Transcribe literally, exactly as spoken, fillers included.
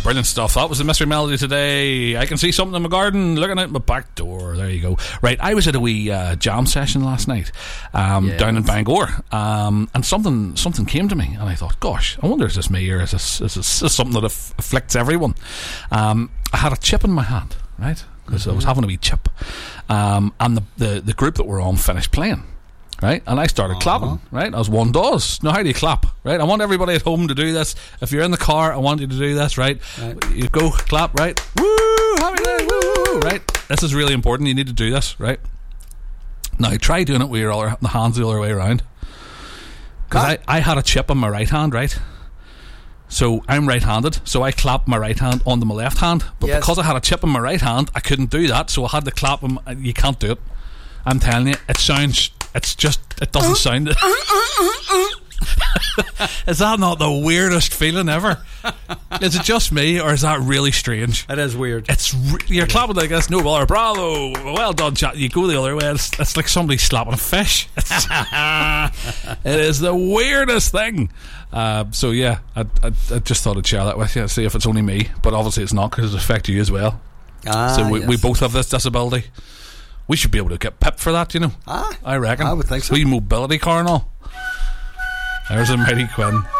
Brilliant stuff. That was the Mystery Melody today. I can see something in my garden, looking out my back door. There you go. Right, I was at a wee uh, jam session last night um, yes. down in Bangor, um, and something something came to me, and I thought, gosh, I wonder is this me or is this, is this, is this something that aff- afflicts everyone? Um, I had a chip in my hand, right? Because mm-hmm. I was having a wee chip, um, and the, the the group that were on finished playing. Right, and I started uh-huh. clapping. Right, as one does. Now, how do you clap? Right, I want everybody at home to do this. If you're in the car, I want you to do this. Right, right. You go clap. Right, woo, happy day, woo, woo, woo. Right, this is really important. You need to do this. Right. Now, try doing it with your other, the hands the other way around. Because I, I had a chip on my right hand. Right, so I'm right-handed. So I clapped my right hand onto my left hand. But yes. because I had a chip on my right hand, I couldn't do that. So I had to clap them. You can't do it. I'm telling you, it sounds. It's just, it doesn't sound. Is that not the weirdest feeling ever? Is it just me, or is that really strange? It is weird. It's re- you're it clapping like this, no bother, bravo, well done, chat. You go the other way. It's, it's like somebody slapping a fish. It is the weirdest thing. Uh, so yeah, I, I, I just thought I'd share that with you. See if it's only me, but obviously it's not because it affects you as well. Ah, so we, yes. we both have this disability. We should be able to get pipped for that, you know. Ah, I reckon. I would think so. Wee mobility car and all. There's a Mighty Quinn.